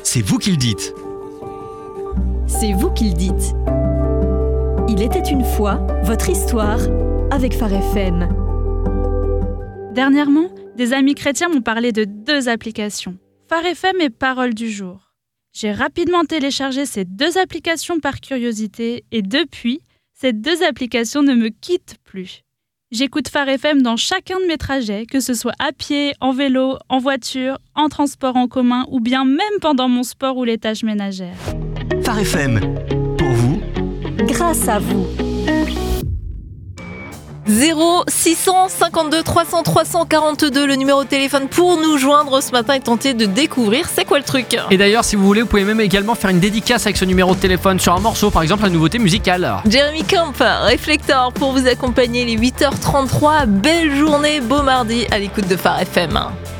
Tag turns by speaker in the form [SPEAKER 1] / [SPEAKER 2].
[SPEAKER 1] C'est vous qui le dites.
[SPEAKER 2] C'est vous qui le dites. Il était une fois votre histoire avec Phare FM.
[SPEAKER 3] Dernièrement, des amis chrétiens m'ont parlé de 2 applications, Phare FM et Parole du jour. J'ai rapidement téléchargé ces 2 applications par curiosité et depuis, ces 2 applications ne me quittent plus. J'écoute Phare FM dans chacun de mes trajets, que ce soit à pied, en vélo, en voiture, en transport en commun ou bien même pendant mon sport ou les tâches ménagères.
[SPEAKER 1] Phare FM, pour vous,
[SPEAKER 2] Grâce à vous.
[SPEAKER 4] 0652 300 342, le numéro de téléphone pour nous joindre ce matin et tenter de découvrir c'est quoi le truc.
[SPEAKER 5] Et d'ailleurs, si vous voulez, vous pouvez même également faire une dédicace avec ce numéro de téléphone sur un morceau, par exemple la nouveauté musicale.
[SPEAKER 4] Jeremy Camp, Réflecteur pour vous accompagner les 8h33. Belle journée, beau mardi à l'écoute de Phare FM.